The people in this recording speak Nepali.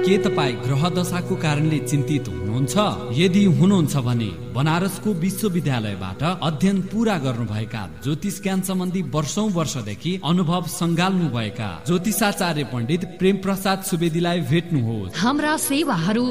के तपाईँ ग्रह दशाको कारणले चिन्तित हुनुहुन्छ? यदि हुनुहुन्छ भने बनारसको विश्वविद्यालयबाट अध्ययन पूरा गर्नुभएका ज्योतिष ज्ञान सम्बन्धी वर्षौं वर्षदेखि अनुभव संगाल्नु भएका ज्योतिषाचार्य पण्डित प्रेम प्रसाद सुवेदीलाई भेट्नुहोस्। हाम्रा सेवाहरू